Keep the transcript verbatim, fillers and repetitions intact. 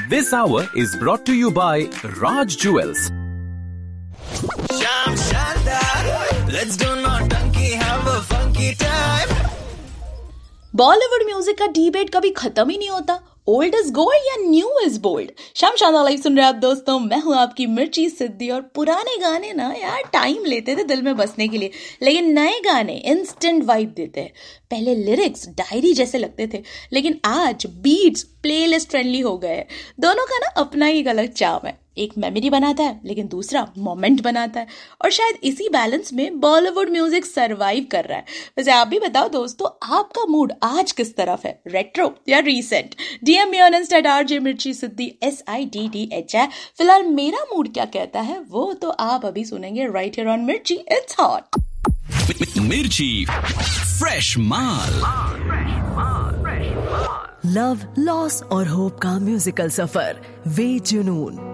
This hour is brought to you by Raj Jewels. Sham Shandar, let's do naughty, have a funky time. Bollywood music का debate कभी खत्म ही नहीं होता। Old is gold या new is bold. शाम शानदार live सुन रहे हैं आप दोस्तों, मैं हूं आपकी मिर्ची सिद्धि। और पुराने गाने ना यार टाइम लेते थे दिल में बसने के लिए, लेकिन नए गाने इंस्टेंट वाइब देते हैं। पहले लिरिक्स डायरी जैसे लगते थे, लेकिन आज बीट्स प्लेलिस्ट फ्रेंडली हो गए। दोनों का ना अपना ही एक अलग चार्म है। एक मेमोरी बनाता है, लेकिन दूसरा मोमेंट बनाता है। और शायद इसी बैलेंस में बॉलीवुड म्यूजिक सरवाइव कर रहा है। वैसे आप भी बताओ दोस्तों, आपका मूड आज किस तरफ है, रेट्रो या recent? DM me on Insta eight RJ मिर्ची सिद्धि, S I D D H I. फिलहाल मेरा मूड क्या कहता है वो तो आप अभी सुनेंगे राइट हियर ऑन मिर्ची इट्स हॉट। मिर्ची फ्रेश माल। लव, लॉस और होप का म्यूजिकल सफर वे जुनून।